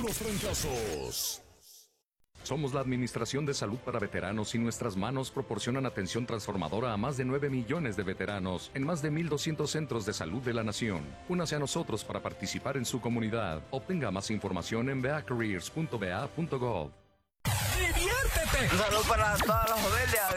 puros fracasos. Somos la Administración de Salud para Veteranos y nuestras manos proporcionan atención transformadora a más de 9 millones de veteranos en más de 1,200 centros de salud de la nación. Únase a nosotros para participar en su comunidad. Obtenga más información en veacareers.va.gov. ¡Diviértete! Un saludo para todas las familias.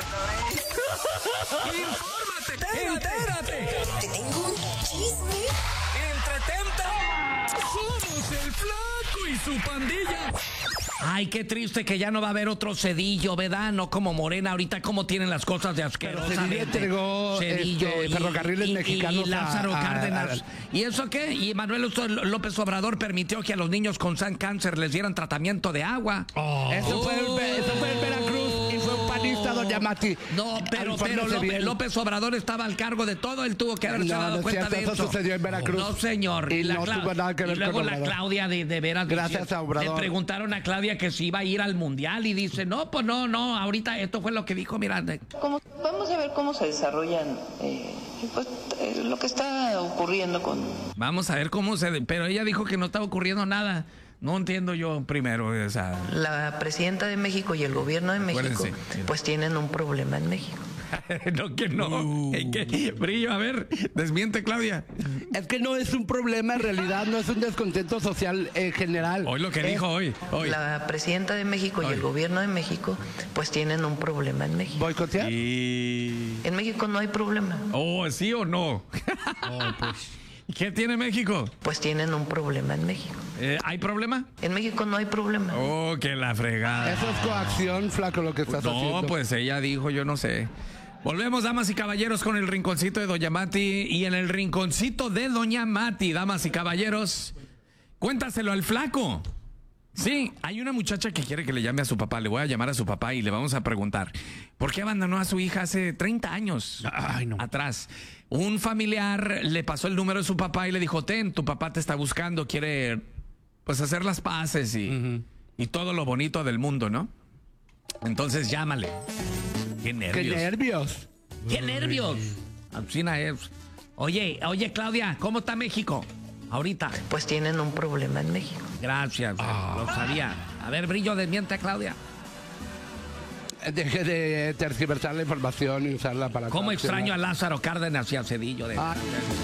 ¡Infórmate! ¡Entérate! Te tengo un chisme. ¡Entretente! ¡Somos el Flaco y su pandilla! Ay, qué triste que ya no va a haber otro Cedillo, ¿verdad? No como Morena, ahorita cómo tienen las cosas de asquerosamente. Cedillo entregó Ferrocarriles Mexicanos y Lázaro Cárdenas. ¿Y eso qué? Y Manuel López Obrador permitió que a los niños con cáncer les dieran tratamiento de agua. Eso fue en Veracruz y fue un panista, doña Mati. No, pero López Obrador estaba al cargo de todo, él tuvo que haberse dado cuenta de eso. Eso sucedió en Veracruz. No, señor. Y no tuvo nada que ver con luego Obrador. la Claudia de veras. Gracias a Obrador. Le preguntaron a Claudia que si iba a ir al Mundial y dice, no, pues no, ahorita esto fue lo que dijo, mira. Vamos a ver cómo se desarrollan lo que está ocurriendo con... Vamos a ver pero ella dijo que no estaba ocurriendo nada. No entiendo yo primero esa... La presidenta de México y el gobierno de México, pues tienen un problema en México. No, que no. ¿Qué? Brillo, a ver, desmiente, Claudia. Es que no es un problema en realidad, no es un descontento social en general. Hoy lo que dijo hoy. La presidenta de México y el gobierno de México, pues tienen un problema en México. ¿Boicotear? En México no hay problema. Oh, ¿sí o no? ¿Qué tiene México? Pues tienen un problema en México. ¿Hay problema? En México no hay problema. Oh, que la fregada. Eso es coacción, Flaco, lo que estás haciendo. No, pues ella dijo, yo no sé. Volvemos, damas y caballeros, con el rinconcito de Doña Mati. Y en el rinconcito de Doña Mati, damas y caballeros, cuéntaselo al Flaco. Sí, hay una muchacha que quiere que le llame a su papá. Le voy a llamar a su papá y le vamos a preguntar ¿por qué abandonó a su hija hace 30 años atrás? Un familiar le pasó el número de su papá y le dijo, tu papá te está buscando, quiere pues hacer las paces y todo lo bonito del mundo, ¿no? Entonces llámale. ¡Qué nervios! ¡Qué nervios! Alcina es. Oye, Claudia, ¿cómo está México ahorita? Pues tienen un problema en México. Gracias, lo sabía. A ver, Brillo, desmiente a Claudia. Deje de tergiversar la información y usarla para... ¿Cómo extraño a Lázaro Cárdenas y a Cedillo?